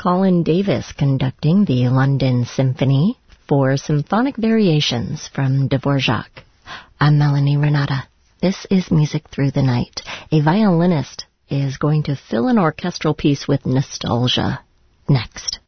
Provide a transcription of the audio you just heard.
Colin Davis conducting the London Symphony for Symphonic Variations from Dvorak. I'm Melanie Renata. This is Music Through the Night. A violinist is going to fill an orchestral piece with nostalgia. Next.